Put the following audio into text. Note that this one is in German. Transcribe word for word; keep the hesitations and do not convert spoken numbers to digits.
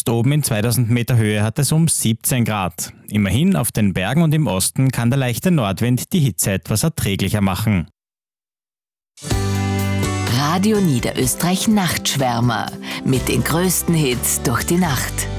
Just oben in zweitausend Meter Höhe hat es um siebzehn Grad. Immerhin, auf den Bergen und im Osten kann der leichte Nordwind die Hitze etwas erträglicher machen. Radio Niederösterreich Nachtschwärmer mit den größten Hits durch die Nacht.